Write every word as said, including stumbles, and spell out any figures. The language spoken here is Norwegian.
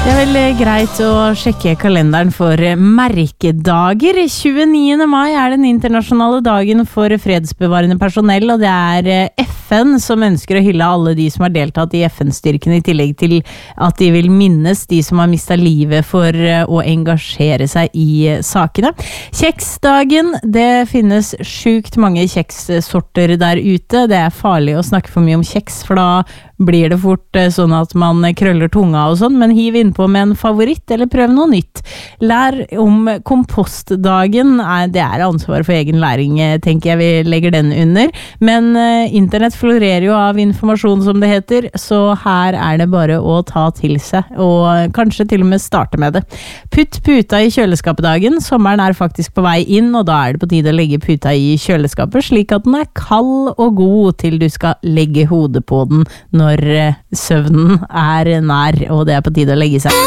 Det er vel greit å sjekke kalenderen for merkedager. tjueniende mai er den internasjonale dagen for fredsbevarende personell, og det er F N som ønsker å hylle alle de som har deltatt i F N-styrken, i tillegg til at de vil minnes de som har mistet livet for å engasjere seg i sakene. Kjeksdagen, det finnes sjukt mange kjekssorter der ute. Det er farlig å snakke for mye om kjeks, for da blir det fort sånn at man krøller tunga og sånn, men hiv innpå med en favoritt, eller prøv noe nytt. Lær om kompostdagen, det er ansvar for egen læring, tenker jeg vi legger den under, men internett florerer jo av informasjon som det heter, så her er det bare å ta til seg, og kanskje til og med starte med det. Putt puta i kjøleskapdagen, sommeren er faktisk på vei inn, og da er det på tide å legge puta i kjøleskapet, slik at den er kald og god til du skal legge hodet på den når søvnen er nær, og det er på tide å legge seg.